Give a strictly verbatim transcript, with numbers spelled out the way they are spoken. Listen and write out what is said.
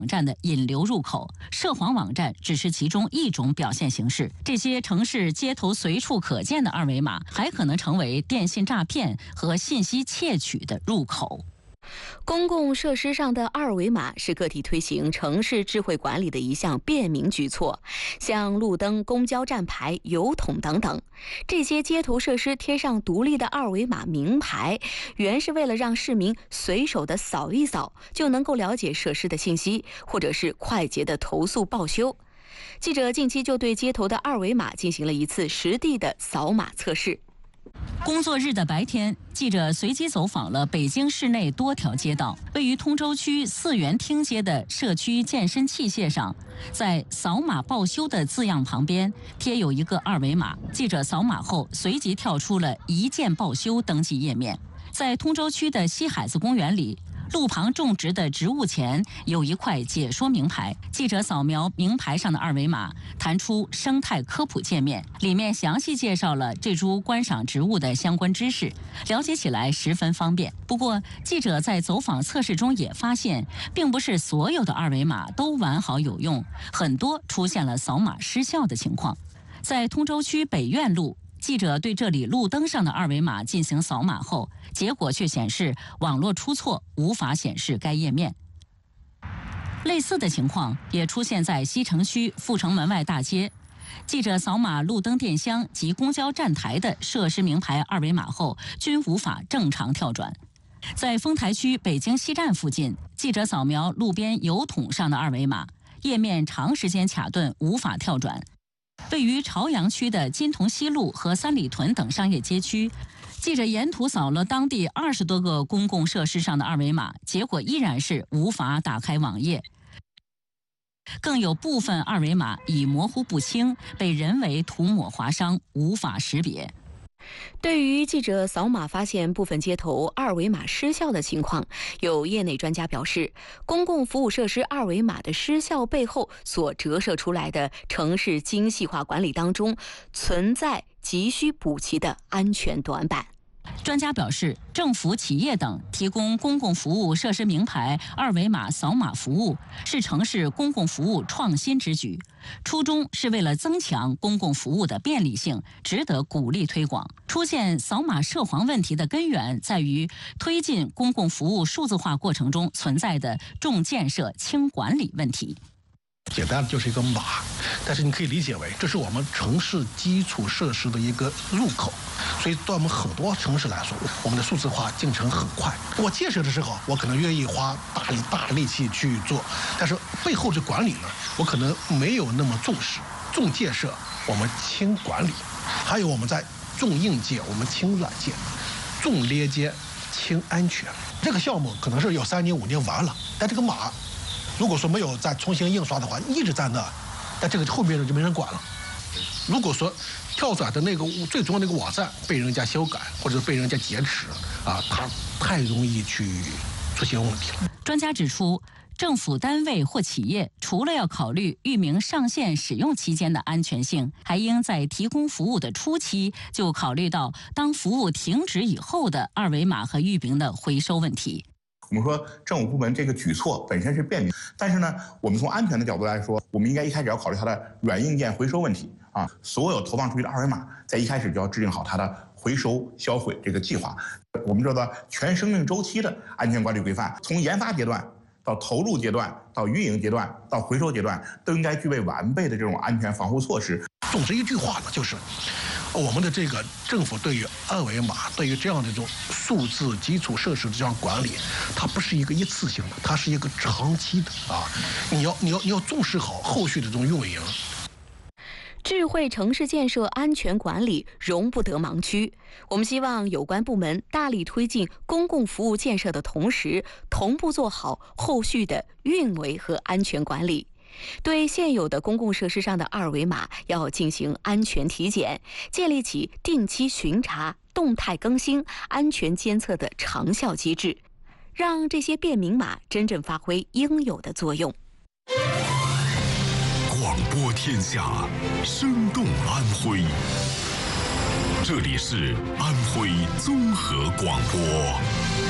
网站的引流入口，涉黄网站只是其中一种表现形式。这些城市街头随处可见的二维码，还可能成为电信诈骗和信息窃取的入口。 公共设施上的二维码是个体推行城市智慧管理的一项便民举措，像路灯、公交站牌、邮筒等等，这些街头设施贴上独立的二维码名牌，原是为了让市民随手的扫一扫，就能够了解设施的信息，或者是快捷的投诉报修。记者近期就对街头的二维码进行了一次实地的扫码测试。 工作日的白天，记者随机走访了北京市内多条街道。位于通州区四元厅街的社区健身器械上，在扫码报修的字样旁边贴有一个二维码，记者扫码后随即跳出了一键报修登记页面。在通州区的西海子公园里，路旁种植的植物前有一块解说名牌，记者扫描名牌上的二维码，弹出生态科普界面，里面详细介绍了这株观赏植物的相关知识，了解起来十分方便。不过，记者在走访测试中也发现，并不是所有的二维码都完好有用，很多出现了扫码失效的情况。在通州区北苑路，记者对这里路灯上的二维码进行扫码后，结果却显示网络出错，无法显示该页面。类似的情况也出现在西城区阜成门外大街，记者扫码路灯电箱及公交站台的设施名牌二维码后，均无法正常跳转。在丰台区北京西站附近，记者扫描路边邮筒上的二维码，页面长时间卡顿，无法跳转。位于朝阳区的金潼西路和三里屯等商业街区，记者沿途扫了当地二十多个公共设施上的二维码，结果依然是无法打开网页。更有部分二维码已模糊不清，被人为涂抹划伤，无法识别。 对于记者扫码发现部分街头二维码失效的情况，有业内专家表示，公共服务设施二维码的失效背后所折射出来的城市精细化管理当中存在急需补齐的安全短板。 专家表示，政府、企业等提供公共服务设施名牌二维码扫码服务，是城市公共服务创新之举，初衷是为了增强公共服务的便利性，值得鼓励推广。出现扫码涉黄问题的根源在于推进公共服务数字化过程中存在的重建设轻管理问题。 简单的就是一个码，但是你可以理解为这是我们城市基础设施的一个入口，所以对我们很多城市来说，我们的数字化进程很快。我建设的时候，我可能愿意花大力大的力气去做，但是背后的管理呢，我可能没有那么重视。重建设我们轻管理，还有我们在重硬件我们轻软件，重连接轻安全。这个项目可能是有三年五年完了，但这个码如果说没有再重新印刷的话，一直在那，但这个后面就没人管了。如果说跳转的那个最终那个网站被人家修改或者被人家劫持啊，它太容易去出现问题了。 专家指出，政府单位或企业除了要考虑域名上线使用期间的安全性，还应在提供服务的初期就考虑到当服务停止以后的二维码和域名的回收问题。 我们说政府部门这个举措本身是便民，但是呢，我们从安全的角度来说，我们应该一开始要考虑它的软硬件回收问题啊。所有投放出去的二维码，在一开始就要制定好它的回收销毁这个计划。我们叫做全生命周期的安全管理规范，从研发阶段到投入阶段，到运营阶段，到回收阶段，都应该具备完备的这种安全防护措施。 总之一句话呢，就是我们的这个政府对于二维码，对于这样的一种数字基础设施的这样管理，它不是一个一次性的，它是一个长期的啊！你要你要你要重视好后续的这种运营。 智慧城市建设安全管理容不得盲区，我们希望有关部门大力推进公共服务建设的同时，同步做好后续的运维和安全管理。对现有的公共设施上的二维码要进行安全体检，建立起定期巡查、动态更新、安全监测的长效机制，让这些便民码真正发挥应有的作用。 广播天下，生动安徽。这里是安徽综合广播。